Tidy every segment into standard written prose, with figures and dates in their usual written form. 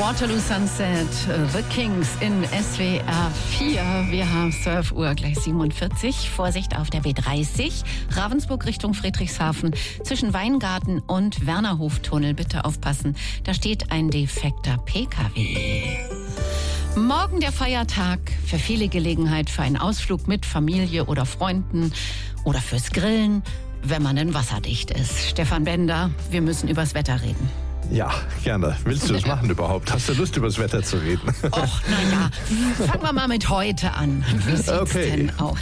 Waterloo Sunset, The Kings in SWR 4. Wir haben 12 Uhr, gleich 47. Vorsicht auf der B30, Ravensburg Richtung Friedrichshafen. Zwischen Weingarten und Wernerhoftunnel, bitte aufpassen. Da steht ein defekter PKW. Morgen der Feiertag, für viele Gelegenheit für einen Ausflug mit Familie oder Freunden oder fürs Grillen, wenn man denn wasserdicht ist. Stefan Bender, wir müssen übers Wetter reden. Ja, gerne. Willst du das machen überhaupt? Hast du Lust, über das Wetter zu reden? Och, naja, fangen wir mal mit heute an. Wie sieht's denn aus?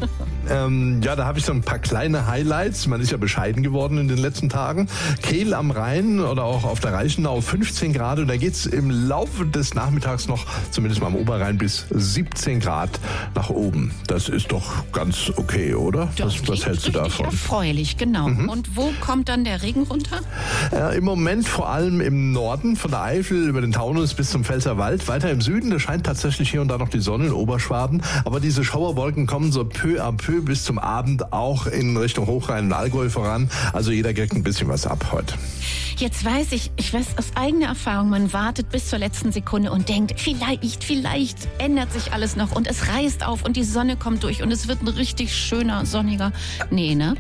Ja, da habe ich so ein paar kleine Highlights. Man ist ja bescheiden geworden in den letzten Tagen. Kehl am Rhein oder auch auf der Reichenau 15 Grad. Und da geht's im Laufe des Nachmittags noch, zumindest mal am Oberrhein, bis 17 Grad nach oben. Das ist doch ganz okay, oder? Was hältst du davon? Erfreulich, genau. Und wo kommt dann der Regen runter? Im Moment vor allem im Norden, von der Eifel über den Taunus bis zum Pfälzerwald. Weiter im Süden, da scheint tatsächlich hier und da noch die Sonne in Oberschwaben. Aber diese Schauerwolken kommen so peu à peu bis zum Abend auch in Richtung Hochrhein und Allgäu voran. Also jeder kriegt ein bisschen was ab heute. Jetzt weiß ich weiß aus eigener Erfahrung, man wartet bis zur letzten Sekunde und denkt, vielleicht ändert sich alles noch und es reißt auf und die Sonne kommt durch und es wird ein richtig schöner, sonniger. Nee, ne?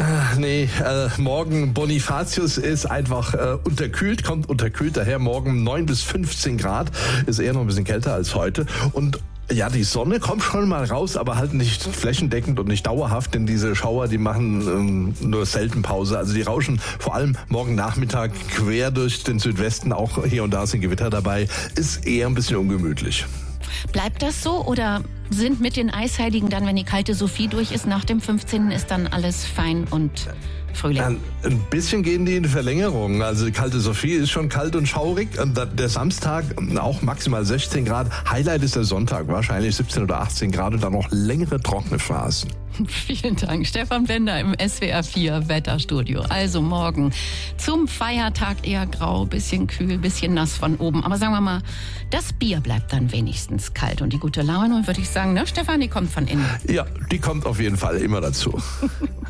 Morgen Bonifatius ist einfach kommt unterkühlt, daher morgen 9 bis 15 Grad, ist eher noch ein bisschen kälter als heute und ja, die Sonne kommt schon mal raus, aber halt nicht flächendeckend und nicht dauerhaft, denn diese Schauer, die machen nur selten Pause. Also die rauschen vor allem morgen Nachmittag quer durch den Südwesten, auch hier und da sind Gewitter dabei, ist eher ein bisschen ungemütlich. Bleibt das so oder sind mit den Eisheiligen dann, wenn die kalte Sophie durch ist, nach dem 15. ist dann alles fein und Frühling? Ein bisschen gehen die in Verlängerung. Also die kalte Sophie ist schon kalt und schaurig. Und der Samstag auch maximal 16 Grad. Highlight ist der Sonntag, wahrscheinlich 17 oder 18 Grad und dann noch längere trockene Phasen. Vielen Dank. Stefan Bender im SWR 4 Wetterstudio. Also morgen zum Feiertag eher grau, bisschen kühl, bisschen nass von oben. Aber sagen wir mal, das Bier bleibt dann wenigstens kalt. Und die gute Laune, würde ich sagen, ne, Stefan, die kommt von innen. Ja, die kommt auf jeden Fall immer dazu.